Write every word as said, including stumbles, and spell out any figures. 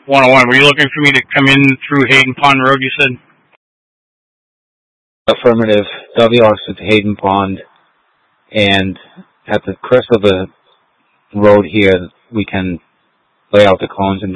one oh one. Were you looking for me to come in through Hayden Pond Road, you said? Affirmative. W R to Hayden Pond, and at the crest of the road here, we can lay out the cones and